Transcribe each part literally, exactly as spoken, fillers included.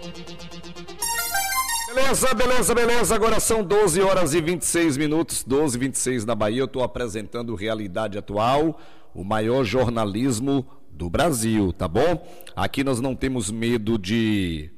Beleza, beleza, beleza. Agora são doze horas e vinte e seis minutos, doze e vinte e seis na Bahia. Eu estou apresentando Realidade Atual, o maior jornalismo do Brasil, tá bom? Aqui nós não temos medo de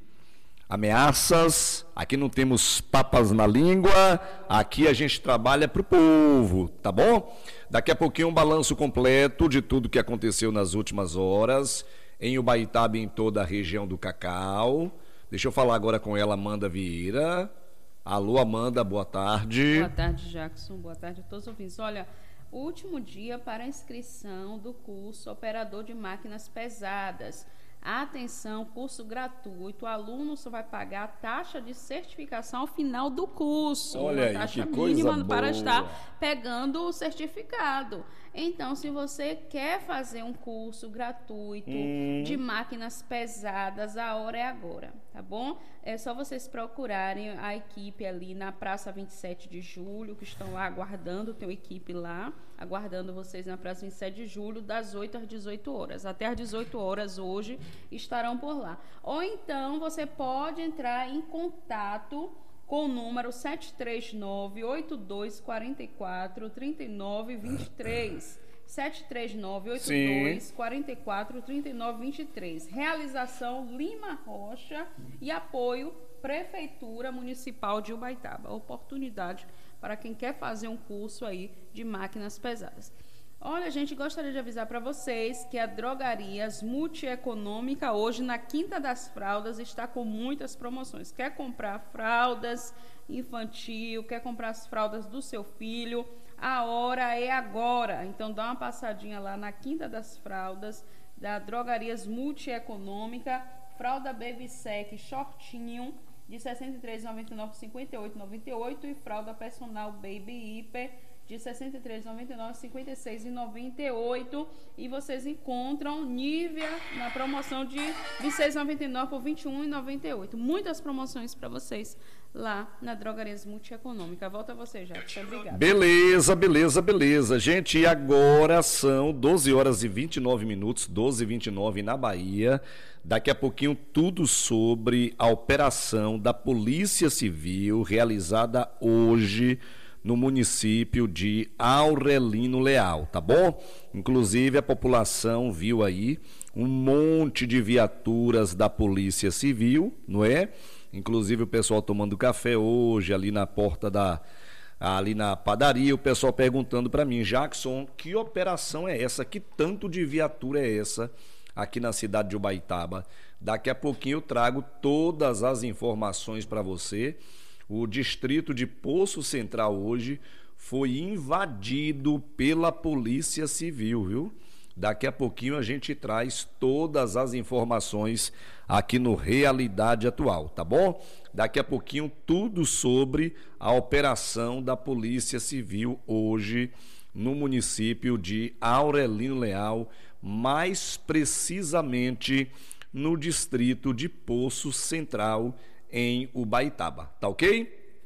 ameaças, aqui não temos papas na língua, aqui a gente trabalha para o povo, tá bom? Daqui a pouquinho um balanço completo de tudo que aconteceu nas últimas horas em Ubaitaba e em toda a região do Cacau. Deixa eu falar agora com ela, Amanda Vieira. Alô, Amanda, boa tarde. Boa tarde, Jackson. Boa tarde a todos os ouvintes. Olha, o último dia para a inscrição do curso Operador de Máquinas Pesadas. Atenção, curso gratuito. O aluno só vai pagar a taxa de certificação ao final do curso. Olha aí, taxa que coisa mínima boa. Para estar pegando o certificado. Então, se você quer fazer um curso gratuito hum. de máquinas pesadas, a hora é agora, tá bom? É só vocês procurarem a equipe ali na Praça vinte e sete de julho, que estão lá aguardando, tem uma equipe lá, aguardando vocês na Praça vinte e sete de julho, das oito às dezoito horas. Até às dezoito horas hoje estarão por lá. Ou então, você pode entrar em contato com o número sete três nove, oito dois quatro quatro, três nove dois três. sete três nove, oito dois quatro quatro, três nove dois três. Realização Lima Rocha e apoio Prefeitura Municipal de Ubaitaba. Oportunidade para quem quer fazer um curso aí de máquinas pesadas. Olha, gente, gostaria de avisar para vocês que a Drogarias Multieconômica hoje na Quinta das Fraldas está com muitas promoções. Quer comprar fraldas infantil, quer comprar as fraldas do seu filho? A hora é agora. Então dá uma passadinha lá na Quinta das Fraldas da Drogarias Multieconômica. Fralda Baby Sec shortinho de sessenta e três reais e noventa e nove centavos por cinquenta e oito reais e noventa e oito centavos e fralda personal Baby Hiper de sessenta e três reais e noventa e nove centavos por cinquenta e seis reais e noventa e oito centavos. E vocês encontram Nivea na promoção de vinte e seis reais e noventa e nove centavos por vinte e um reais e noventa e oito centavos. Muitas promoções para vocês lá na Drogarias Multieconômica. Volta a você, Jackson. Obrigada. Beleza, beleza, beleza. Gente, e agora são doze horas e vinte e nove minutos, doze e vinte e nove na Bahia. Daqui a pouquinho tudo sobre a operação da Polícia Civil realizada hoje no município de Aurelino Leal, tá bom? Inclusive a população viu aí um monte de viaturas da Polícia Civil, não é? Inclusive o pessoal tomando café hoje ali na porta da, ali na padaria, o pessoal perguntando para mim, Jackson, que operação é essa? Que tanto de viatura é essa aqui na cidade de Ubaitaba? Daqui a pouquinho eu trago todas as informações para você. O distrito de Poço Central hoje foi invadido pela Polícia Civil, viu? Daqui a pouquinho a gente traz todas as informações aqui no Realidade Atual, tá bom? Daqui a pouquinho tudo sobre a operação da Polícia Civil hoje no município de Aurelino Leal, mais precisamente no distrito de Poço Central, em Ubaitaba, tá ok?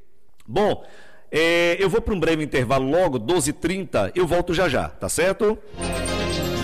Bom, é, eu vou para um breve intervalo logo, doze e trinta, eu volto já já, tá certo?